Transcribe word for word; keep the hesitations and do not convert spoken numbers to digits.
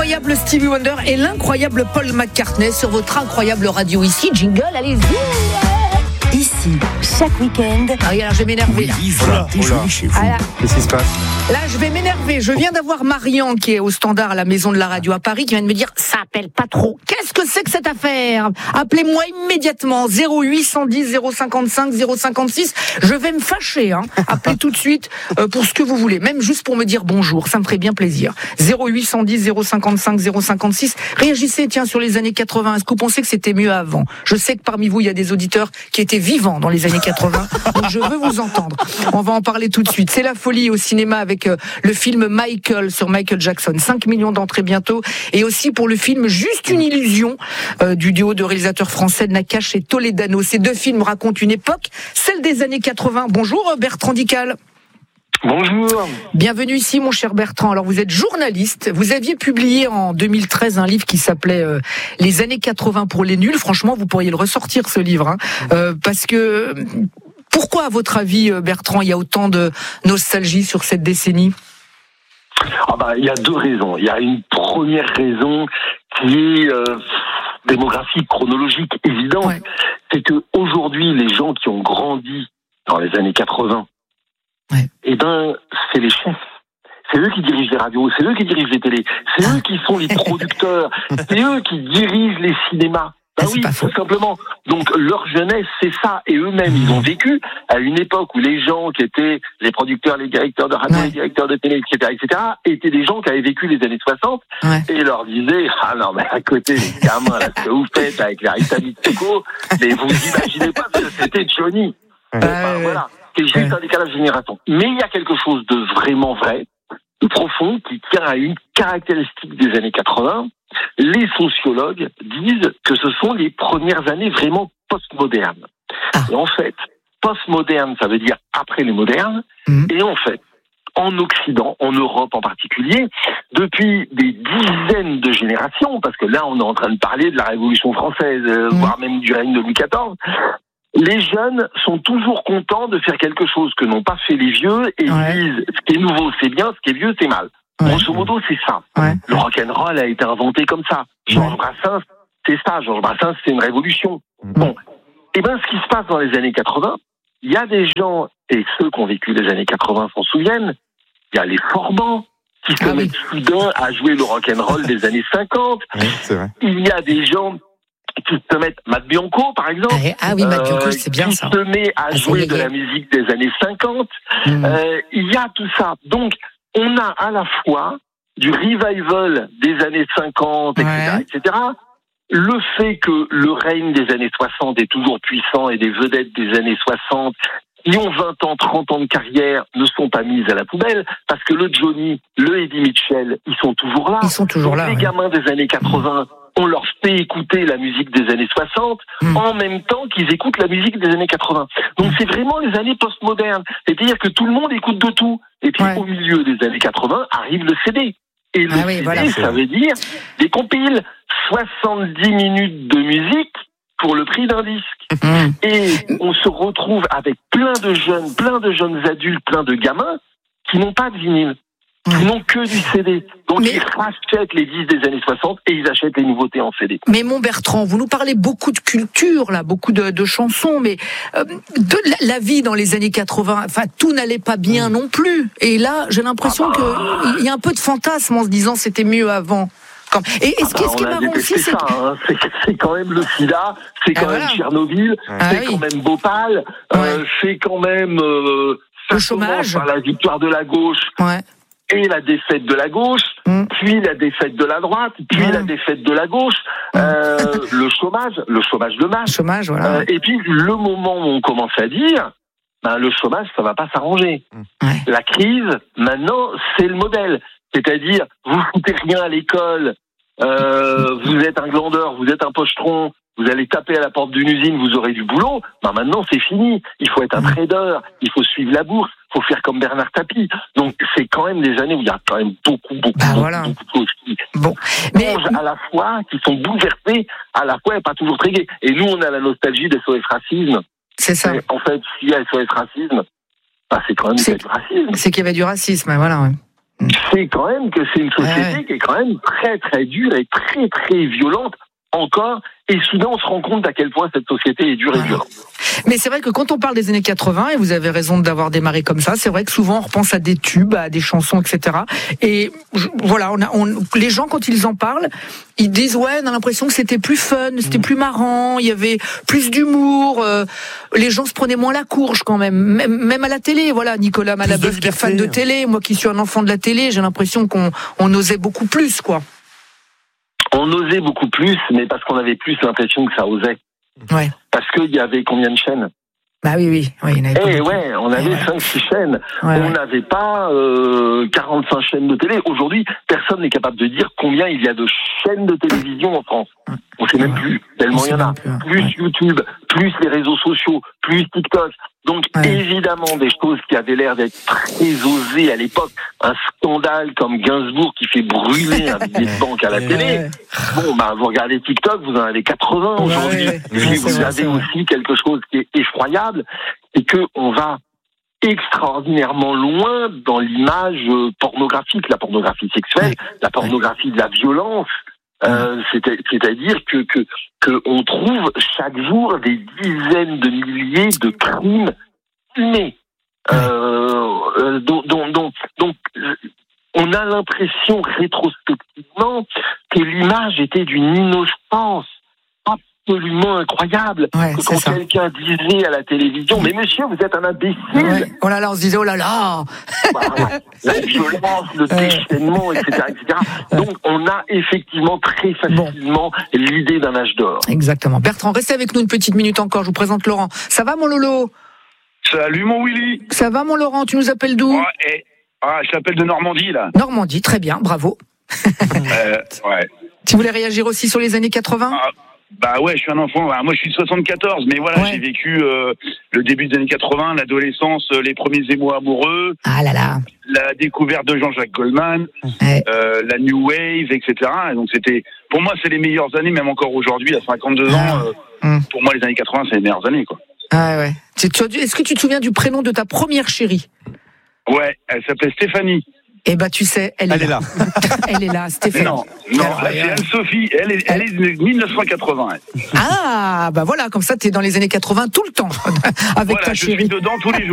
l'incroyable Stevie Wonder et l'incroyable Paul McCartney sur votre incroyable radio. Ici, jingle, allez-y. Ici, chaque week-end. Ah oui, alors je vais m'énerver là. Voilà, désolé chez vous. Ah là. Qu'est-ce qui se passe? Là, je vais m'énerver. Je viens d'avoir Marian qui est au standard à la maison de la radio à Paris qui vient de me dire ça appelle pas trop. Qu'est-ce que c'est que cette affaire? Appelez-moi immédiatement zéro huit cent dix zéro cinquante-cinq zéro cinquante-six. Je vais me fâcher. Hein. Appelez tout de suite euh, pour ce que vous voulez, même juste pour me dire bonjour. Ça me ferait bien plaisir. zéro huit cent dix zéro cinquante-cinq zéro cinquante-six. Réagissez, tiens, sur les années quatre-vingts. Est-ce que vous pensez que c'était mieux avant? Je sais que parmi vous, il y a des auditeurs qui étaient vivants dans les années quatre-vingts. Donc je veux vous entendre. On va en parler tout de suite. C'est la folie au cinéma avec euh, le film Michael sur Michael Jackson. cinq millions d'entrées bientôt. Et aussi pour le film Juste une illusion euh, du duo de réalisateurs français Nakache et Toledano. Ces deux films racontent une époque, celle des années quatre-vingts. Bonjour Bertrand Dical. Bonjour. Bienvenue ici, mon cher Bertrand. Alors, vous êtes journaliste. Vous aviez publié en deux mille treize un livre qui s'appelait euh, Les années quatre-vingts pour les nuls. Franchement, vous pourriez le ressortir, ce livre, hein, euh, parce que pourquoi, à votre avis, Bertrand, il y a autant de nostalgie sur cette décennie? Ah bah, il y a deux raisons. Il y a une première raison qui est euh, démographique, chronologique, évidente. Ouais. C'est que aujourd'hui, les gens qui ont grandi dans les années quatre-vingts, ouais. eh ben, c'est les chefs. C'est eux qui dirigent les radios, c'est eux qui dirigent les télés, c'est eux qui sont les producteurs, c'est eux qui dirigent les cinémas. Ben oui, tout simplement. Donc leur jeunesse, c'est ça. Et eux-mêmes, ils ont vécu à une époque où les gens qui étaient les producteurs, les directeurs de radio, ouais. les directeurs de télé, et cetera, et cetera, étaient des gens qui avaient vécu les années soixante ouais. et leur disaient « Ah non, mais à côté, les gamins, là, ce que vous faites avec la Rita Mitsuko, mais vous imaginez pas ce que c'était Johnny. » Euh, enfin, voilà. C'est juste ouais. un décalage de génération. Mais il y a quelque chose de vraiment vrai, de profond, qui tient à une caractéristique des années quatre-vingts. Les sociologues disent que ce sont les premières années vraiment postmodernes. Ah. Et en fait, postmoderne, ça veut dire après les modernes. Mmh. Et en fait, en Occident, en Europe en particulier, depuis des dizaines de générations, parce que là, on est en train de parler de la Révolution française, mmh. voire même du règne de Louis quatorze, les jeunes sont toujours contents de faire quelque chose que n'ont pas fait les vieux et ouais. disent ce qui est nouveau c'est bien, ce qui est vieux c'est mal. Ouais. Grosso modo c'est ça. Ouais. Le rock'n'roll a été inventé comme ça. Georges ouais. Brassens, c'est ça. Georges Brassens, c'est une révolution. Mmh. Bon, et ben ce qui se passe dans les années quatre-vingts, il y a des gens, et ceux qui ont vécu les années quatre-vingts s'en souviennent, il y a les formants qui se ah mettent oui. soudain à jouer le rock'n'roll des années cinquante. Oui, c'est vrai. Il y a des gens qui se mettent, Matt Bianco par exemple, ah oui, Matt Bianco, c'est bien qui ça. se met à ah, jouer de la musique des années cinquante. Mmh. Euh, il y a tout ça. Donc, on a à la fois du revival des années cinquante, et cetera, ouais. et cetera. Le fait que le règne des années soixante est toujours puissant et des vedettes des années soixante qui ont vingt ans, trente ans de carrière ne sont pas mises à la poubelle parce que le Johnny, le Eddie Mitchell, ils sont toujours là. Ils sont toujours Donc, là. Les ouais. gamins des années quatre-vingts, on leur fait écouter la musique des années soixante mmh. en même temps qu'ils écoutent la musique des années quatre-vingts. Donc c'est vraiment les années postmodernes. C'est-à-dire que tout le monde écoute de tout. Et puis ouais. au milieu des années quatre-vingts arrive le C D. Et le ah oui, C D, voilà, ça veut dire des compiles, soixante-dix minutes de musique pour le prix d'un disque. Mmh. Et on se retrouve avec plein de jeunes, plein de jeunes adultes, plein de gamins qui n'ont pas de vinyle. Ils n'ont que du C D. Donc mais... ils rachètent les disques des années soixante et ils achètent les nouveautés en C D. Mais mon Bertrand, vous nous parlez beaucoup de culture, là, beaucoup de, de chansons, mais euh, de la, la vie dans les années quatre-vingts, enfin tout n'allait pas bien mmh. non plus. Et là, j'ai l'impression ah bah... qu'il y a un peu de fantasme en se disant c'était mieux avant. Et est-ce, ah bah, ce qui est marrant aussi, c'est, ça, que... hein. c'est, c'est quand même le sida, c'est quand ah même voilà. Tchernobyl, ah c'est oui. quand même Bhopal, ouais. euh, c'est quand même euh, le chômage, par la victoire de la gauche. Ouais. Et la défaite de la gauche, mmh. puis la défaite de la droite, puis mmh. la défaite de la gauche, euh, le chômage, le chômage de masse. Chômage, voilà. Euh, et puis le moment où on commence à dire, ben le chômage, ça va pas s'arranger. Mmh. Ouais. La crise, maintenant, c'est le modèle. C'est-à-dire, vous foutez rien à l'école, euh, vous êtes un glandeur, vous êtes un pochetron, vous allez taper à la porte d'une usine, vous aurez du boulot. Ben maintenant, c'est fini. Il faut être un trader, il faut suivre la bourse. Faut faire comme Bernard Tapie. Donc, c'est quand même des années où il y a quand même beaucoup, beaucoup, bah, beaucoup, voilà. beaucoup de choses qui bon. Mais... à la fois, qui sont bouleversées, à la fois et pas toujours très gaies. Et nous, on a la nostalgie des S O S racisme. C'est ça. Et en fait, s'il y a S O S racisme, bah, c'est quand même c'est... du racisme. C'est qu'il y avait du racisme, voilà, ouais. c'est quand même que c'est une société ouais. qui est quand même très très dure et très très violente encore. Et soudain, on se rend compte à quel point cette société est dure et violente. Mais c'est vrai que quand on parle des années quatre-vingts, et vous avez raison d'avoir démarré comme ça, c'est vrai que souvent on repense à des tubes, à des chansons, et cetera. Et je, voilà, on a, on, les gens quand ils en parlent, ils disent ouais, on a l'impression que c'était plus fun, c'était plus marrant, il y avait plus d'humour, euh, les gens se prenaient moins la courge quand même, même, même à la télé. Voilà, Nicolas Malabeuf qui est fan de télé, moi qui suis un enfant de la télé, j'ai l'impression qu'on on osait beaucoup plus, quoi. On osait beaucoup plus, mais parce qu'on avait plus l'impression que ça osait. Ouais. Parce qu'il y avait combien de chaînes ? Bah oui, oui, oui. Il y en avait Eh ouais, on avait ouais. cinq six chaînes. Ouais, on n'avait pas euh, quarante-cinq chaînes de télé. Aujourd'hui, personne n'est capable de dire combien il y a de chaînes de télévision en France. On sait même plus, tellement il y en a. Plus, plus ouais. YouTube, plus les réseaux sociaux, plus TikTok. Donc ouais. évidemment des choses qui avaient l'air d'être très osées à l'époque. Un scandale comme Gainsbourg qui fait brûler un billet de banque à la télé. Ouais. Bon, bah vous regardez TikTok, vous en avez quatre-vingts aujourd'hui. Ouais, Et ouais, vous vrai, avez aussi quelque chose qui est effroyable, c'est que on va extraordinairement loin dans l'image pornographique, la pornographie sexuelle, ouais. la pornographie de la violence. Euh, c'est- c'est-à-dire que, que que on trouve chaque jour des dizaines de milliers de crimes humains. Euh, donc, donc, donc, donc, on a l'impression rétrospectivement que l'image était d'une innocence absolument incroyable. Ouais, que c'est quand ça. quelqu'un disait à la télévision, mais monsieur, vous êtes un imbécile. Ouais. Oh là là, on se disait oh là là. Bah, la violence, le déchaînement, et cetera, et cetera. Donc, on a effectivement très facilement bon. l'idée d'un âge d'or. Exactement. Bertrand, restez avec nous une petite minute encore. Je vous présente Laurent. Ça va, mon Lolo ? Salut mon Willy. Ça va, mon Laurent ? Tu nous appelles d'où ? Ouais, et, ah, je t'appelle de Normandie là. Normandie, très bien, bravo. euh, ouais. Tu voulais réagir aussi sur les années quatre-vingts ? Ah, bah ouais, je suis un enfant. Ah, moi, je suis de soixante-quatorze, mais voilà, ouais. j'ai vécu euh, le début des années quatre-vingts, l'adolescence, les premiers émois amoureux. Ah là là. La découverte de Jean-Jacques Goldman, ouais. euh, la New Wave, et cetera. Et donc c'était, pour moi, c'est les meilleures années, même encore aujourd'hui, à cinquante-deux ah. ans. Euh, hum. Pour moi, les années quatre-vingts, c'est les meilleures années, quoi. Ah ouais. Est-ce que tu te souviens du prénom de ta première chérie ? Ouais, elle s'appelait Stéphanie. Eh ben, tu sais, elle, elle est, est là. là. Elle est là, Stéphanie. Non, non, là, c'est Anne-Sophie. Elle est, elle est de dix-neuf cent quatre-vingts. Elle. Ah, bah voilà, comme ça, t'es dans les années quatre-vingts tout le temps avec voilà, ta je chérie. suis dedans tous les jours.